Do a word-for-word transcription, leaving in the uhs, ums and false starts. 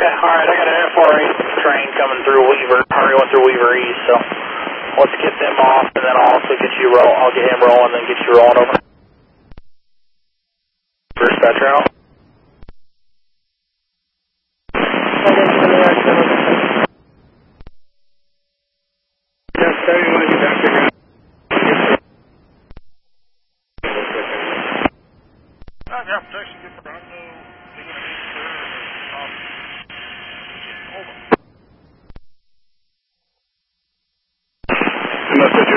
alright, I got an F R eight train coming through Weaver, already went through Weaver East, so let's get them off, and then I'll also get you roll. I'll get him rolling, then get you rolling over. First that trail. Just tell you when you got to go. I got protection, get the Bronco, they're going to need to um, hold on. Unless